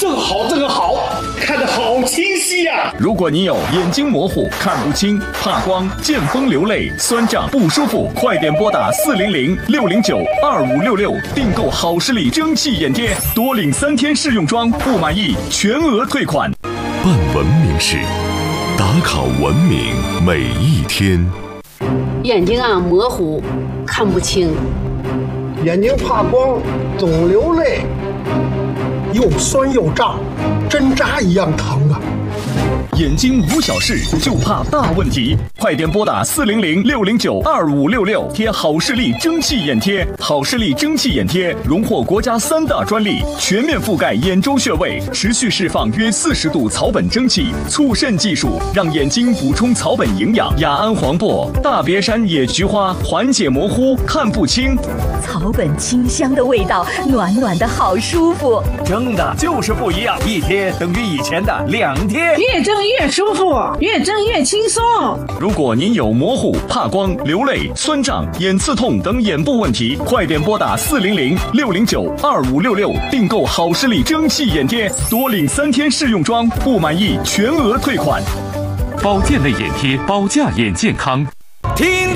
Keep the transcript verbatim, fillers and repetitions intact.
这个好，这个好，看得好清晰呀、啊！ 如果你有眼睛模糊、看不清、怕光、见风流泪、酸胀不舒服，快点拨打四零零六零九二五六六订购好视力蒸汽眼贴，多领三天试用装，不满意全额退款。 办文明事，打卡文明每一天。 眼睛啊模糊，看不清， 眼睛怕光，总流泪，又酸又胀，针扎一样疼啊！ 眼睛无小事，就怕大问题，快点拨打四零零六零九二五六六贴好视力蒸汽眼贴。好视力蒸汽眼贴荣获国家三大专利，全面覆盖眼周穴位，持续释放约四十度草本蒸汽，促渗技术让眼睛补充草本营养。雅安黄柏、大别山野菊花缓解模糊看不清， 草本清香的味道，暖暖的好舒服。 蒸的就是不一样，一贴等于以前的两贴， 越蒸越舒服，越蒸越轻松。 如果您有模糊、怕光、流泪、酸胀、眼刺痛等眼部问题，快点拨打四零零六零九二五六六订购好视力蒸汽眼贴，多领三天试用装，不满意全额退款。 保健类眼贴，保驾眼健康。 听